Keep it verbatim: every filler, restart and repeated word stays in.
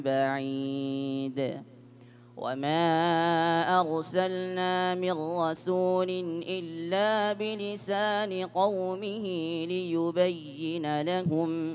بعيد وما أرسلنا من رسول إلا بلسان قومه ليبين لهم